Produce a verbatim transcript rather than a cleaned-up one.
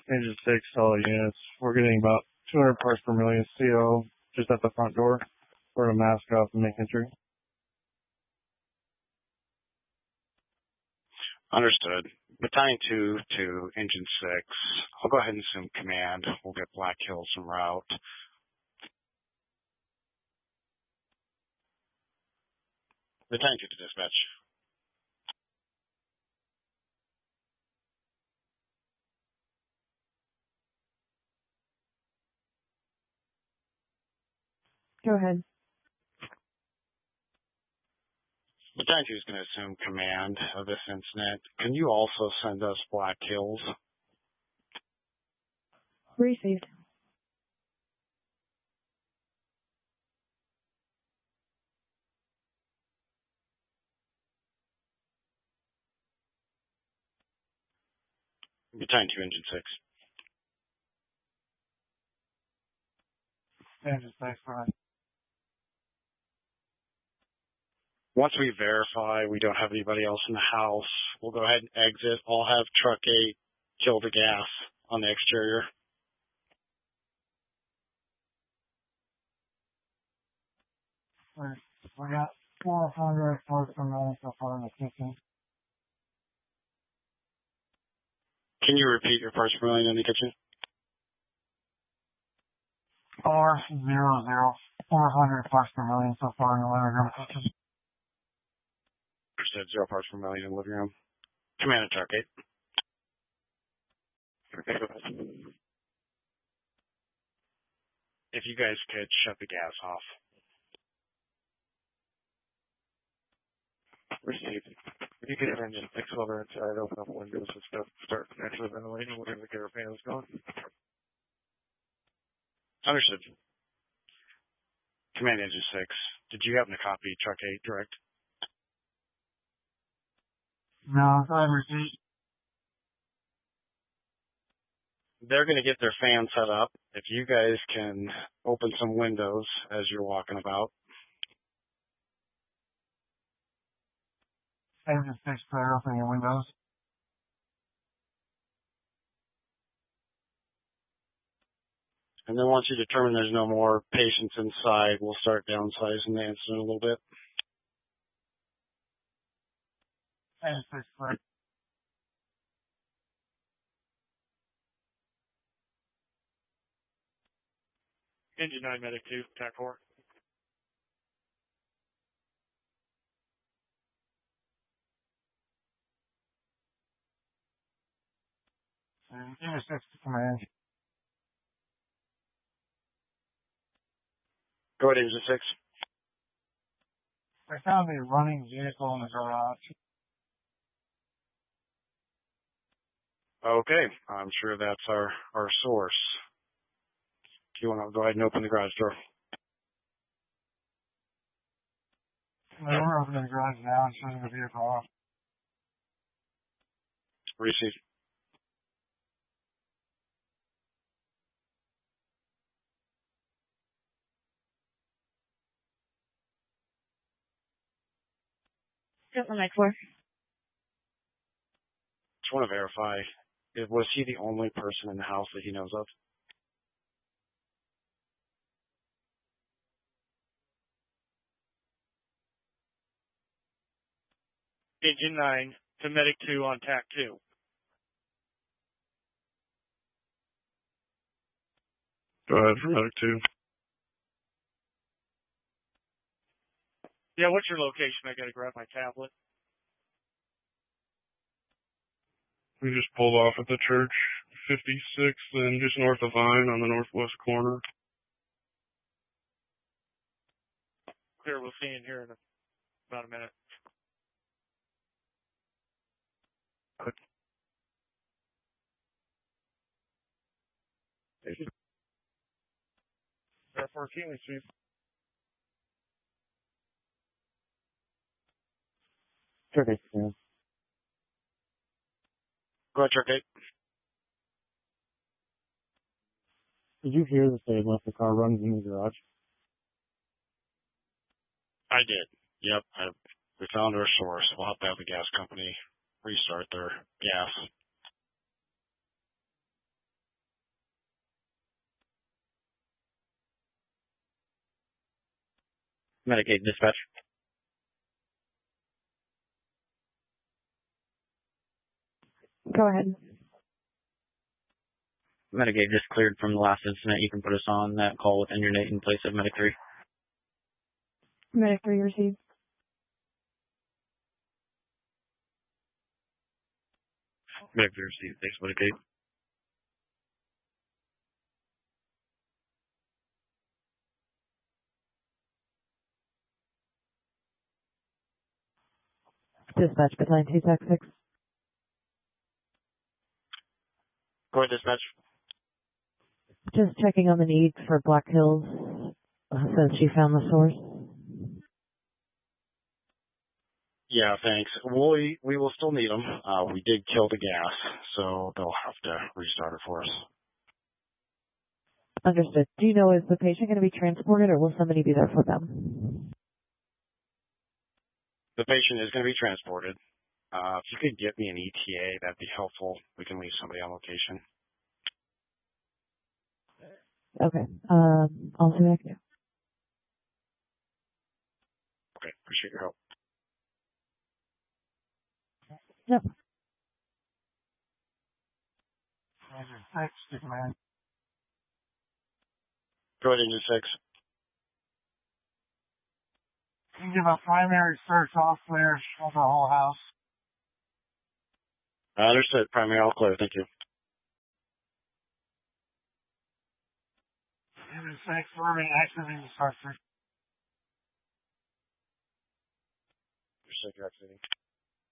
Engine six, all units. We're getting about two hundred parts per million C O just at the front door. We're going to mask up and make entry. Understood. Battalion two to Engine six. I'll go ahead and assume command. We'll get Black Hills en route. Battalion two to dispatch. Go ahead. Battalion two is going to assume command of this incident. Can you also send us Black Hills? Received. Battalion two, Engine six. Engine six, right. Once we verify we don't have anybody else in the house, we'll go ahead and exit. I'll have Truck eight kill the gas on the exterior. Right. We got four hundred parts per million so far in the kitchen. Can you repeat your parts per million in the kitchen? Four zero zero. Four hundred parts per million so far in the living room kitchen. Understood. Zero parts per million in the living room. Command and Truck eight. If you guys could shut the gas off. Received. If you get an engine six over inside, open up windows and stuff, start naturally ventilating, we're going to get our fans going. Understood. Command Engine six. Did you happen to copy Truck eight direct? No, I received. They're going to get their fan set up. If you guys can open some windows as you're walking about. Engine six, clear, open your windows. And then once you determine there's no more patients inside, we'll start downsizing the incident a little bit. Engine six, clear. Engine nine, medic two, T A C four. Engine six to command. Go ahead, Engine six. I found a running vehicle in the garage. Okay, I'm sure that's our, our source. Do you want to go ahead and open the garage door? We're opening the garage now and shutting the vehicle off. Receive. Got the mic for. Just want to verify, was he the only person in the house that he knows of? Engine nine to medic two on T A C two. Go ahead for medic two. Yeah, what's your location? I gotta grab my tablet. We just pulled off at the church, fifty-sixth and just north of Vine on the northwest corner. Clear, we'll see you in here in about a minute. Air fourteen, receive. Okay, yeah. Go ahead, Truck eight. Did you hear that they left the car running in the garage? I did. Yep. I, we found our source. We'll have to have the gas company restart their gas. Medicaid dispatch. Go ahead. Medicaid just cleared from the last incident. You can put us on that call with Nate in place of Medic three. Medic three received. Medic three received. Thanks, Medicaid. Dispatch, battalion two six six. Go ahead, dispatch. Just checking on the need for Black Hills uh, since she found the source. Yeah, thanks. We we will still need them. Uh, we did kill the gas, so they'll have to restart it for us. Understood. Do you know, is the patient going to be transported or will somebody be there for them? The patient is going to be transported. Uh, if you could get me an E T A, that'd be helpful. We can leave somebody on location. Okay. Um, I'll see what I can do. Okay, appreciate your help. Yep. Thanks, man. Go ahead, Engine six. You can give a primary search all clear of the whole house. Uh, understood. Primary all clear. Thank you. Engine six, forming activating the structure. You're safe, you're exiting.